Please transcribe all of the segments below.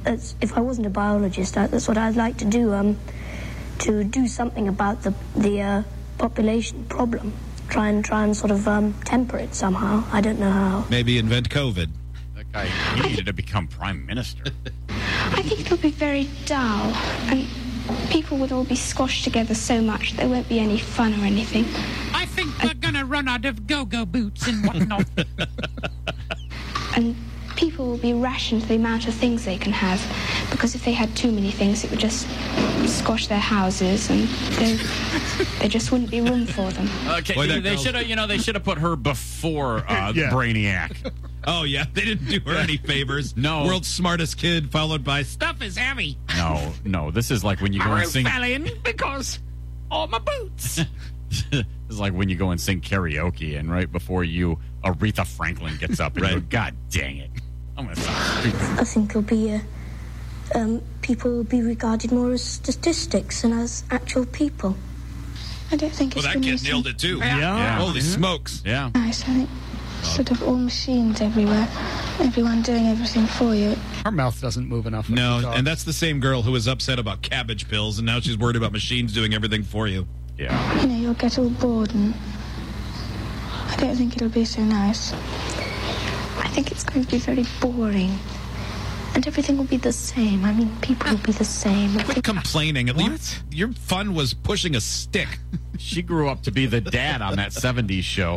if I wasn't a biologist, that's what I'd like to do something about the population problem. Try and sort of temper it somehow. I don't know how. Maybe invent COVID. That guy, he needed to become prime minister. I think it'll be very dull, and people would all be squashed together so much there won't be any fun or anything. I think we're going to run out of go-go boots and whatnot. And people will be rationed the amount of things they can have, because if they had too many things, it would just squash their houses, and there just wouldn't be room for them. Okay, Boy, they should have put her before Brainiac. Oh, yeah, they didn't do her any favors. No. World's smartest kid, followed by... Stuff is heavy. No, this is like when you go and sing... fell in because all my boots. This is like when you go and sing karaoke, and right before you, Aretha Franklin gets up and you go, God dang it. I'm going to sound stupid. I think it'll be people will be regarded more as statistics than as actual people. I don't think it's Well, that kid nailed it, too. Yeah. Holy smokes. Yeah. nice. I think sort of all machines everywhere, everyone doing everything for you. Her mouth doesn't move enough. when she No, talks. and that's the same girl who was upset about cabbage pills, and now she's worried about machines doing everything for you. Yeah. You know, you'll get all bored, and I don't think it'll be so nice. I think it's going to be very boring. And everything will be the same. I mean, people will be the same. Quit complaining. At least your fun was pushing a stick. She grew up to be the dad on that 70s show.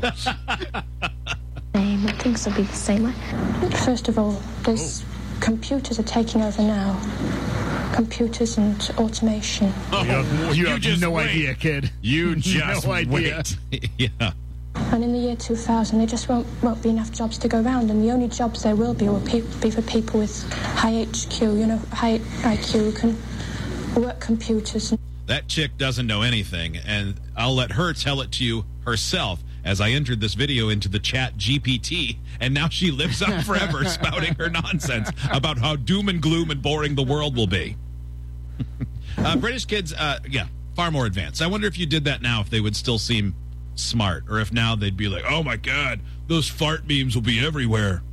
And things will be the same. First of all, those computers are taking over now. Computers and automation. You have just no wait. idea, kid. You just No idea. wait. Yeah. And in the year 2000, there just won't be enough jobs to go around, and the only jobs there will be for people with high HQ, high IQ, who can work computers. That chick doesn't know anything, and I'll let her tell it to you herself as I entered this video into the chat GPT, and now she lives on forever spouting her nonsense about how doom and gloom and boring the world will be. British kids, far more advanced. I wonder if you did that now, if they would still seem smart, or if now they'd be like, oh my God, those fart memes will be everywhere.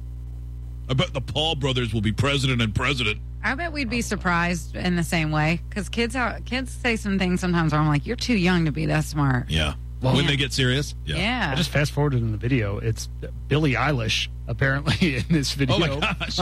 I bet the Paul brothers will be president and president. I bet we'd be surprised in the same way, because kids say some things sometimes where I'm like, you're too young to be that smart. Yeah. When they get serious? Yeah. I just fast forwarded in the video. It's Billie Eilish, apparently, in this video. Oh my gosh.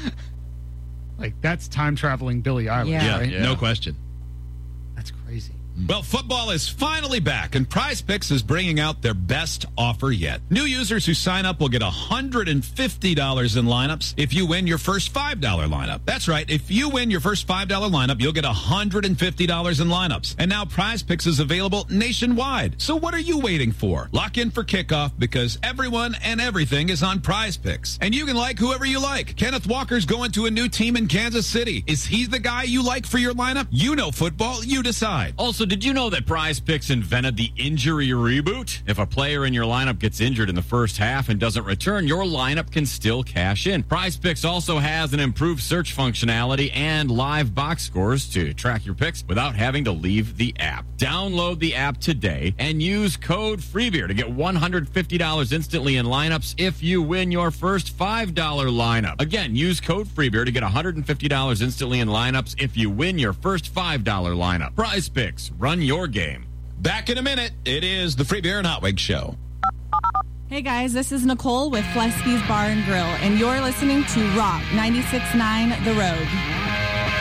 Like, that's time traveling Billie Eilish, Yeah. right? No question. That's crazy. Well, football is finally back, and PrizePicks is bringing out their best offer yet. New users who sign up will get $150 in lineups if you win your first $5 lineup. That's right. If you win your first $5 lineup, you'll get $150 in lineups. And now PrizePicks is available nationwide. So what are you waiting for? Lock in for kickoff, because everyone and everything is on PrizePicks. And you can like whoever you like. Kenneth Walker's going to a new team in Kansas City. Is he the guy you like for your lineup? You know football. You decide. Also, did you know that PrizePicks invented the injury reboot? If a player in your lineup gets injured in the first half and doesn't return, your lineup can still cash in. PrizePicks also has an improved search functionality and live box scores to track your picks without having to leave the app. Download the app today and use code FREEBEER to get $150 instantly in lineups if you win your first $5 lineup. Again, use code FREEBEER to get $150 instantly in lineups if you win your first $5 lineup. PrizePicks, run your game. Back in a minute. It is the Free Beer and Hot Wings Show. Hey guys, this is Nicole with Flesky's Bar and Grill, and you're listening to Rock 96.9 The Road.